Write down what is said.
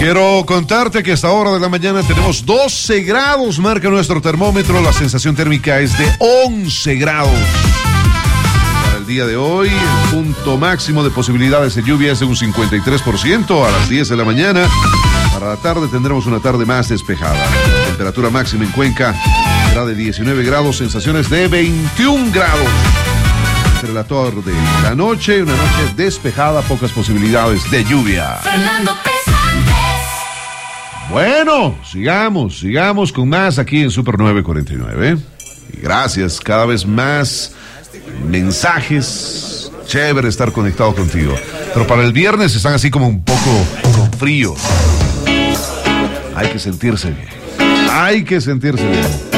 Quiero contarte que a esta hora de la mañana tenemos 12 grados, marca nuestro termómetro. La sensación térmica es de 11 grados. Para el día de hoy, el punto máximo de posibilidades de lluvia es de un 53% a las 10 de la mañana. Para la tarde tendremos una tarde más despejada. Temperatura máxima en Cuenca será de 19 grados, sensaciones de 21 grados. Entre la tarde y la noche, una noche despejada, pocas posibilidades de lluvia. Fernando Pesantes. Bueno, sigamos con más aquí en Super 949. Y gracias, cada vez más mensajes. Chévere estar conectado contigo. Pero para el viernes están así como un poco con frío. Hay que sentirse bien.